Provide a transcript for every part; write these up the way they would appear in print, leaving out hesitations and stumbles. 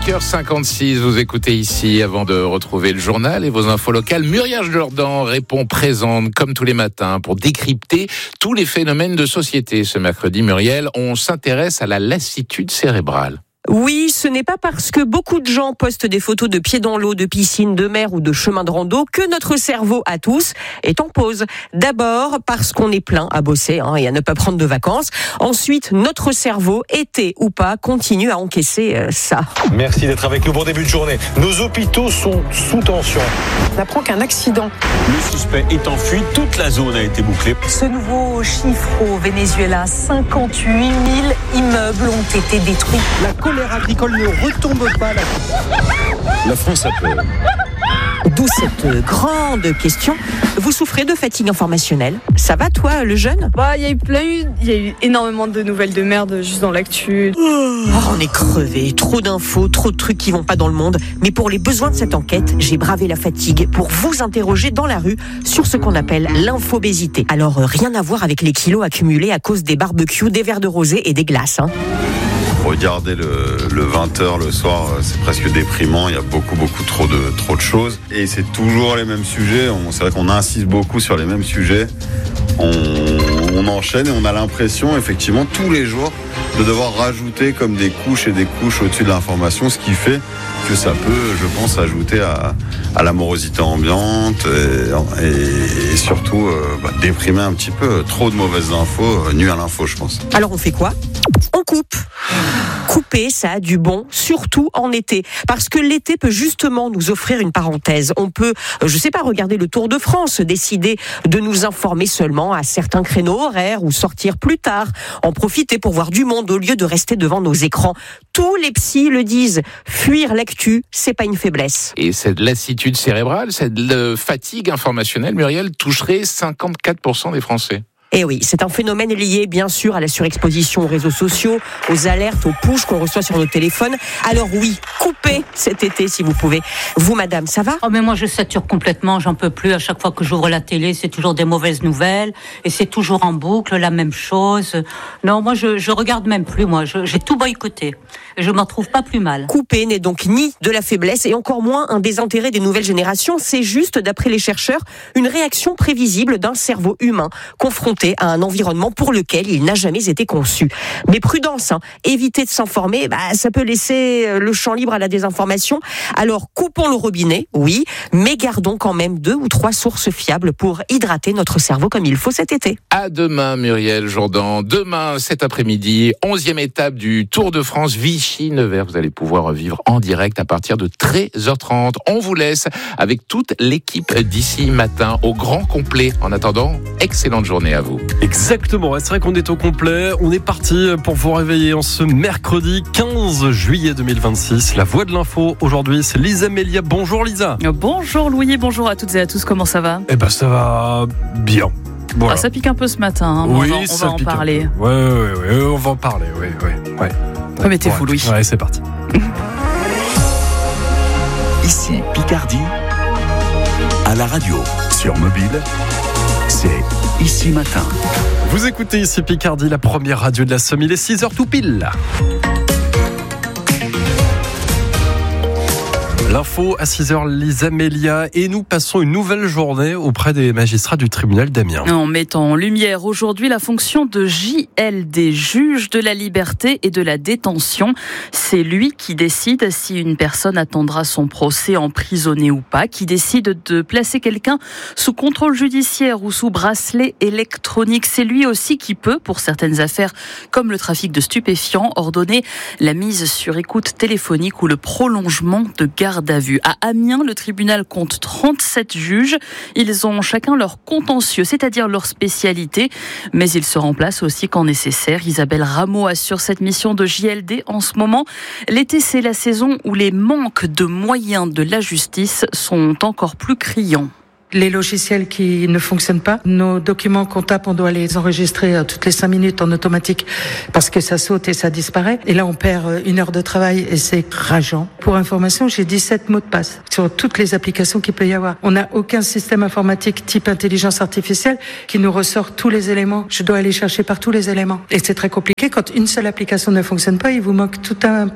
5h56, vous écoutez ici, avant de retrouver le journal et vos infos locales, Muriel Jourdan répond présente comme tous les matins pour décrypter tous les phénomènes de société. Ce mercredi, Muriel, on s'intéresse à la lassitude cérébrale. Oui, ce n'est pas parce que beaucoup de gens postent des photos de pieds dans l'eau, de piscine, de mer ou de chemin de rando que notre cerveau à tous est en pause. D'abord parce qu'on est plein à bosser et à ne pas prendre de vacances. Ensuite, notre cerveau, été ou pas, continue à encaisser ça. Merci d'être avec nous. Bon début de journée. Nos hôpitaux sont sous tension. On apprend qu'un accident. Le suspect est en fuite. Toute la zone a été bouclée. Ce nouveau chiffre au Venezuela, 58 000 immeubles ont été détruits. La colère agricole ne retombe pas. La France a peur. D'où cette grande question. Vous souffrez de fatigue informationnelle? Ça va, toi, le jeune? Il y a eu énormément de nouvelles de merde juste dans l'actu. On est crevé, trop d'infos, trop de trucs qui vont pas dans le monde. Mais pour les besoins de cette enquête, j'ai bravé la fatigue pour vous interroger dans la rue sur ce qu'on appelle l'infobésité. Alors, rien à voir avec les kilos accumulés à cause des barbecues, des verres de rosé et des glaces. Regarder le 20h le soir, c'est presque déprimant. Il y a beaucoup trop de choses. Et c'est toujours les mêmes sujets. C'est vrai qu'on insiste beaucoup sur les mêmes sujets. On enchaîne et on a l'impression, effectivement, tous les jours, de devoir rajouter comme des couches et des couches au-dessus de l'information, ce qui fait que ça peut, je pense, ajouter à la morosité ambiante et surtout déprimer un petit peu. Trop de mauvaises infos nuit à l'info, je pense. Alors on fait quoi? On coupe. Couper, ça a du bon, surtout en été. Parce que l'été peut justement nous offrir une parenthèse. On peut, regarder le Tour de France, décider de nous informer seulement à certains créneaux horaires ou sortir plus tard, en profiter pour voir du monde au lieu de rester devant nos écrans. Tous les psys le disent, fuir l'actu, c'est pas une faiblesse. Et cette lassitude cérébrale, cette fatigue informationnelle, Muriel, toucherait 54% des Français. Et oui, c'est un phénomène lié bien sûr à la surexposition aux réseaux sociaux, aux alertes, aux pushs qu'on reçoit sur nos téléphones. Alors oui, coupez cet été si vous pouvez. Vous, madame, ça va? Mais moi je sature complètement, j'en peux plus. À chaque fois que j'ouvre la télé, c'est toujours des mauvaises nouvelles et c'est toujours en boucle la même chose. Non, moi je regarde même plus. Moi, j'ai tout boycotté. Je m'en trouve pas plus mal. Couper n'est donc ni de la faiblesse et encore moins un désintérêt des nouvelles générations. C'est juste, d'après les chercheurs, une réaction prévisible d'un cerveau humain confronté à un environnement pour lequel il n'a jamais été conçu. Mais prudence, éviter de s'informer, ça peut laisser le champ libre à la désinformation. Alors coupons le robinet, oui, mais gardons quand même 2 ou 3 sources fiables pour hydrater notre cerveau comme il faut cet été. À demain, Muriel Jourdan. Demain, cet après-midi, 11e étape du Tour de France Vichy-Nevers. Vous allez pouvoir vivre en direct à partir de 13h30. On vous laisse avec toute l'équipe d'ici matin au grand complet. En attendant, excellente journée à vous. Exactement, c'est vrai qu'on est au complet. On est parti pour vous réveiller en ce mercredi 15 juillet 2026. La voix de l'info aujourd'hui, c'est Lisa Melia. Bonjour Lisa. Bonjour Louis, bonjour à toutes et à tous, comment ça va? Ça va bien. Voilà. Ça pique un peu ce matin, oui, on va en parler. Ouais, on va en parler, ouais. Remettez-vous Louis. Ouais, c'est parti. Ici Picardie, à la radio, sur mobile, c'est Ici Matin. Vous écoutez Ici Picardie, la première radio de la Somme. Il est 6h tout pile. L'info à 6h, Lisa Melia, et nous passons une nouvelle journée auprès des magistrats du tribunal d'Amiens. En mettant en lumière aujourd'hui la fonction de JLD, juge de la liberté et de la détention. C'est lui qui décide si une personne attendra son procès emprisonné ou pas, qui décide de placer quelqu'un sous contrôle judiciaire ou sous bracelet électronique. C'est lui aussi qui peut, pour certaines affaires comme le trafic de stupéfiants, ordonner la mise sur écoute téléphonique ou le prolongement de garde à vue. À Amiens, le tribunal compte 37 juges. Ils ont chacun leur contentieux, c'est-à-dire leur spécialité, mais ils se remplacent aussi quand nécessaire. Isabelle Rameau assure cette mission de JLD en ce moment. L'été, c'est la saison où les manques de moyens de la justice sont encore plus criants. Les logiciels qui ne fonctionnent pas, nos documents comptables, on doit les enregistrer toutes les 5 minutes en automatique parce que ça saute et ça disparaît. Et là, on perd 1 heure de travail et c'est rageant. Pour information, j'ai 17 mots de passe sur toutes les applications qu'il peut y avoir. On n'a aucun système informatique type intelligence artificielle qui nous ressort tous les éléments. Je dois aller chercher par tous les éléments. Et c'est très compliqué. Quand une seule application ne fonctionne pas, il vous manque tout un pan.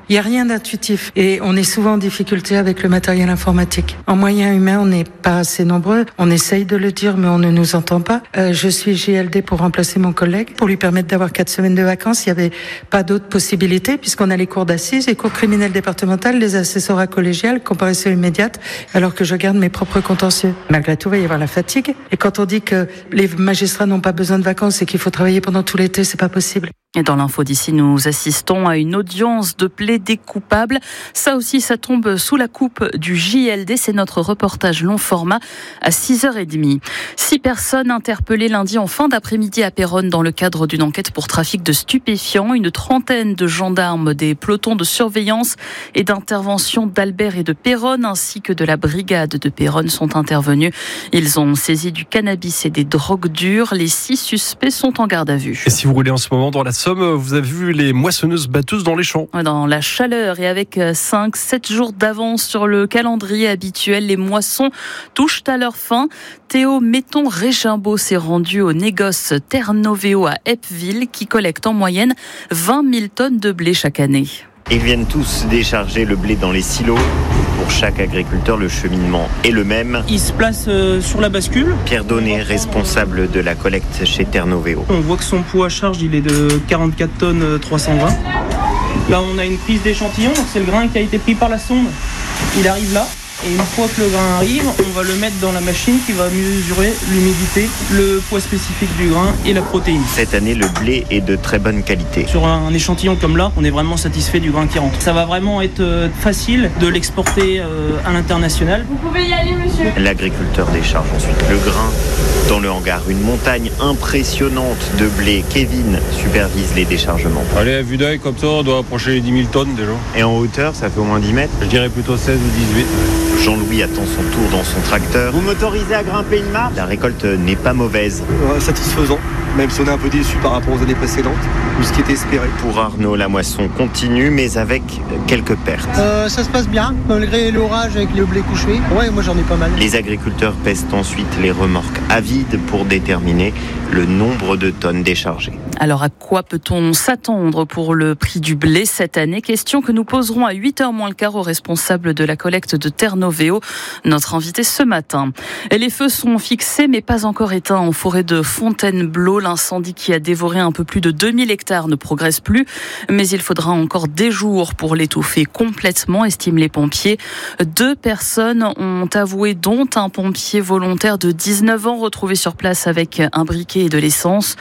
Il n'y a rien d'intuitif et on est souvent en difficulté avec le matériel informatique. En moyens humains, on n'est pas assez nombreux. On essaye de le dire, mais on ne nous entend pas. Je suis JLD pour remplacer mon collègue, pour lui permettre d'avoir 4 semaines de vacances. Il n'y avait pas d'autres possibilités puisqu'on a les cours d'assises, les cours criminels départementales, les assessorats collégiales, comparution immédiate, alors que je garde mes propres contentieux. Malgré tout, il va y avoir la fatigue. Et quand on dit que les magistrats n'ont pas besoin de vacances et qu'il faut travailler pendant tout l'été, c'est pas possible. Et dans l'info d'ici, nous assistons à une audience de plaidés coupables. Ça aussi, ça tombe sous la coupe du JLD. C'est notre reportage long format à 6h30. 6 personnes interpellées lundi en fin d'après-midi à Péronne dans le cadre d'une enquête pour trafic de stupéfiants. Une trentaine de gendarmes, des pelotons de surveillance et d'intervention d'Albert et de Péronne ainsi que de la brigade de Péronne sont intervenus. Ils ont saisi du cannabis et des drogues dures. Les 6 suspects sont en garde à vue. Et si vous roulez en ce moment dans la Somme, vous avez vu les moissonneuses-batteuses dans les champs. Dans la chaleur et avec 5-7 jours d'avance sur le calendrier habituel, les moissons touchent à leur fin. Théo Metton-Régimbaud s'est rendu au négoce Terre-Novéo à Eppeville qui collecte en moyenne 20 000 tonnes de blé chaque année. Ils viennent tous décharger le blé dans les silos. Pour chaque agriculteur, le cheminement est le même. Ils se placent sur la bascule. Pierre Donnet, responsable de la collecte chez Terre-Novéo. On voit que son poids à charge, il est de 44 tonnes 320. Là, on a une prise d'échantillon. Donc c'est le grain qui a été pris par la sonde. Il arrive là. Et une fois que le grain arrive, on va le mettre dans la machine qui va mesurer l'humidité, le poids spécifique du grain et la protéine. Cette année, le blé est de très bonne qualité. Sur un échantillon comme là, on est vraiment satisfait du grain qui rentre. Ça va vraiment être facile de l'exporter à l'international. Vous pouvez y aller, monsieur. L'agriculteur décharge ensuite le grain dans le hangar. Une montagne impressionnante de blé. Kevin supervise les déchargements. Allez, à vue d'œil, comme ça, on doit approcher les 10 000 tonnes déjà. Et en hauteur, ça fait au moins 10 mètres. Je dirais plutôt 16 ou 18. Jean-Louis attend son tour dans son tracteur. Vous m'autorisez à grimper une marche ? La récolte n'est pas mauvaise. Satisfaisant, même si on est un peu déçu par rapport aux années précédentes, ou ce qui était espéré. Pour Arnaud, la moisson continue, mais avec quelques pertes. Ça se passe bien, malgré l'orage avec le blé couché. Ouais, moi j'en ai pas mal. Les agriculteurs pèsent ensuite les remorques à vide pour déterminer le nombre de tonnes déchargées. Alors à quoi peut-on s'attendre pour le prix du blé cette année ? Question que nous poserons à 8h moins le quart au responsable de la collecte de Terre-Novéo, notre invité ce matin. Et les feux sont fixés mais pas encore éteints en forêt de Fontainebleau. L'incendie qui a dévoré un peu plus de 2000 hectares ne progresse plus, mais il faudra encore des jours pour l'étouffer complètement, estiment les pompiers. 2 personnes ont avoué, dont un pompier volontaire de 19 ans retrouvé sur place avec un briquet et de l'essence.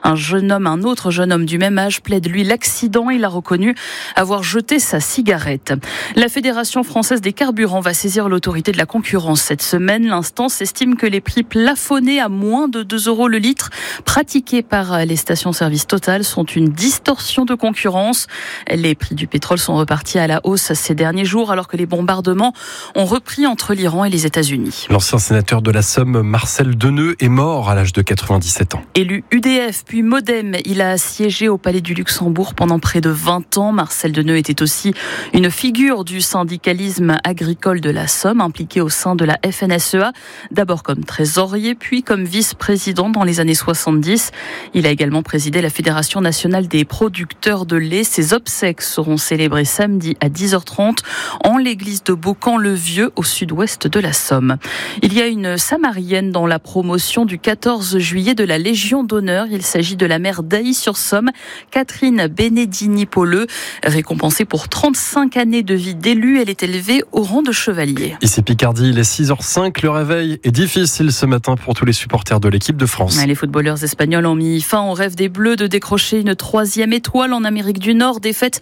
Un autre jeune homme du même âge plaide lui l'accident. Il a reconnu avoir jeté sa cigarette. La Fédération française des carburants va saisir l'autorité de la concurrence cette semaine. L'instance estime que les prix plafonnés à moins de 2 € le litre pratiqués par les stations-service Total sont une distorsion de concurrence. Les prix du pétrole sont repartis à la hausse ces derniers jours alors que les bombardements ont repris entre l'Iran et les États-Unis. L'ancien sénateur de la Somme, Marcel Deneux, est mort à l'âge de 97 ans. Élu UDF puis Modem, il a siégé au Palais du Luxembourg pendant près de 20 ans. Marcel Deneux était aussi une figure du syndicalisme agricole de la Somme, impliqué au sein de la FNSEA, d'abord comme trésorier, puis comme vice-président dans les années 70. Il a également présidé la Fédération nationale des producteurs de lait. Ses obsèques seront célébrées samedi à 10h30 en l'église de Beaucamp-le-Vieux, au sud-ouest de la Somme. Il y a une Samarienne dans la promotion du 14 juillet de la Légion d'honneur. Il s'agit de la maire d'Ailly-sur-Somme, Catherine Benedini-Pauleux, récompensée pour 35 années de vie d'élue. Elle est élevée au rang de chevalier. Ici Picardie, il est 6h05. Le réveil est difficile ce matin pour tous les supporters de l'équipe de France. Les footballeurs espagnols ont mis fin au rêve des Bleus de décrocher une 3e étoile en Amérique du Nord. Défaite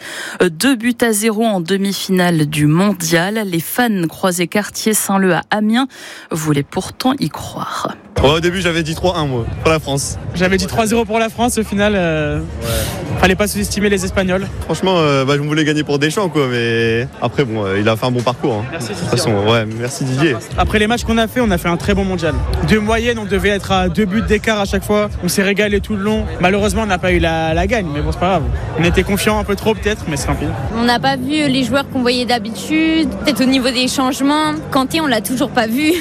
2-0 en demi-finale du mondial. Les fans croisés quartier Saint-Leu à Amiens voulaient pourtant y croire. Au début, j'avais dit 3-1 moi, pour la France. J'avais dit 3-0 pour la France. Au final, fallait pas sous-estimer les Espagnols. Franchement, je voulais gagner pour Deschamps, quoi, mais après, il a fait un bon parcours. Hein. Merci, de toute façon, merci Didier. Après les matchs qu'on a fait, on a fait un très bon mondial. De moyenne, on devait être à 2 buts d'écart à chaque fois. On s'est régalé tout le long. Malheureusement, on n'a pas eu la gagne, mais bon, c'est pas grave. On était confiants un peu trop, peut-être, mais c'est tant pis. On n'a pas vu les joueurs qu'on voyait d'habitude. Peut-être au niveau des changements. Kanté, on l'a toujours pas vu.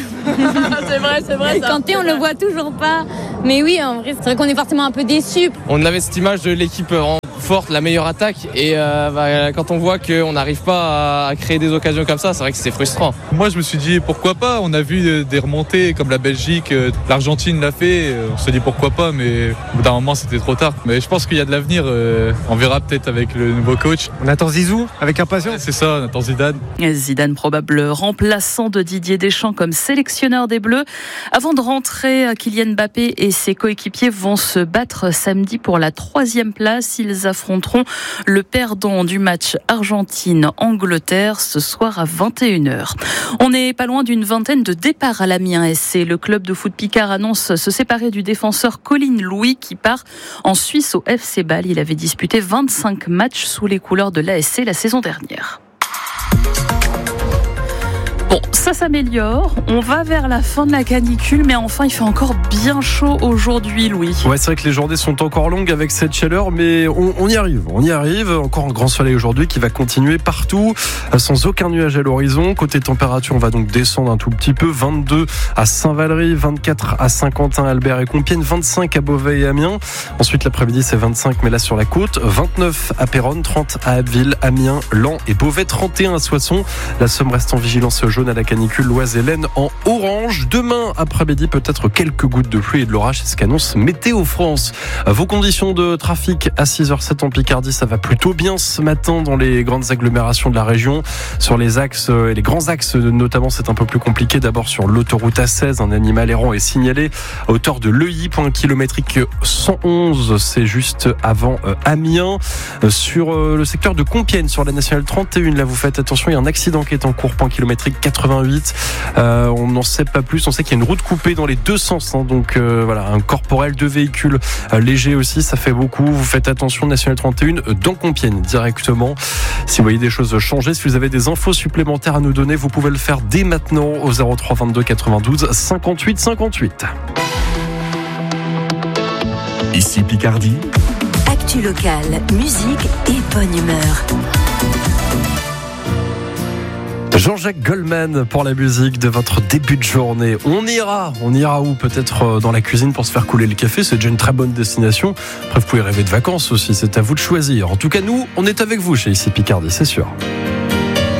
c'est vrai. Kanté, on le voit toujours pas. Mais oui, en vrai, c'est vrai qu'on est forcément un peu déçus. On avait cette image de l'équipe forte, la meilleure attaque. Et quand on voit qu'on n'arrive pas à créer des occasions comme ça, c'est vrai que c'est frustrant. Moi, je me suis dit pourquoi pas. On a vu des remontées comme la Belgique, l'Argentine l'a fait. On se dit pourquoi pas, mais au bout d'un moment, c'était trop tard. Mais je pense qu'il y a de l'avenir. On verra peut-être avec le nouveau coach. On attend Zizou avec impatience. C'est ça, on attend Zidane. Zidane, probable remplaçant de Didier Deschamps comme sélectionneur des Bleus. Avant de rentrer, Kylian Mbappé et ses coéquipiers vont se battre samedi pour la 3e place. Ils affronteront le perdant du match Argentine-Angleterre ce soir à 21h. On n'est pas loin d'une vingtaine de départs à l'Amiens SC. Le club de foot Picard annonce se séparer du défenseur Colin Louis qui part en Suisse au FC Bâle. Il avait disputé 25 matchs sous les couleurs de l'ASC la saison dernière. Bon, ça s'améliore. On va vers la fin de la canicule, mais enfin, il fait encore bien chaud aujourd'hui, Louis. Ouais, c'est vrai que les journées sont encore longues avec cette chaleur, mais on y arrive. On y arrive. Encore un grand soleil aujourd'hui qui va continuer partout, sans aucun nuage à l'horizon. Côté température, on va donc descendre un tout petit peu. 22 à Saint-Valery, 24 à Saint-Quentin, Albert et Compiègne, 25 à Beauvais et Amiens. Ensuite, l'après-midi, c'est 25, mais là sur la côte. 29 à Péronne, 30 à Abbeville, Amiens, Laon et Beauvais, 31 à Soissons. La Somme reste en vigilance jaune à la canicule, l'Oise et l'Aisne en orange. Demain après-midi, peut-être quelques gouttes de pluie et de l'orage, c'est ce qu'annonce Météo France. Vos conditions de trafic à 6h07 en Picardie, ça va plutôt bien ce matin dans les grandes agglomérations de la région. Sur les axes et les grands axes notamment, c'est un peu plus compliqué. D'abord sur l'autoroute A16, un animal errant est signalé à hauteur de Leuilly, point kilométrique 111, c'est juste avant Amiens. Sur le secteur de Compiègne, sur la nationale 31, là vous faites attention, il y a un accident qui est en cours, point kilométrique 88. On n'en sait pas plus. On sait qu'il y a une route coupée dans les deux sens. Donc voilà, un corporel, 2 véhicules légers aussi, ça fait beaucoup. Vous faites attention, nationale 31 dans Compiègne directement. Si vous voyez des choses changer, si vous avez des infos supplémentaires à nous donner, vous pouvez le faire dès maintenant au 03 22 92 58 58. Ici Picardie. Actu locale, musique et bonne humeur. Jean-Jacques Goldman pour la musique de votre début de journée. On ira où? Peut-être dans la cuisine pour se faire couler le café, c'est déjà une très bonne destination. Après, vous pouvez rêver de vacances aussi, c'est à vous de choisir. En tout cas, nous, on est avec vous chez Ici Picardie, c'est sûr.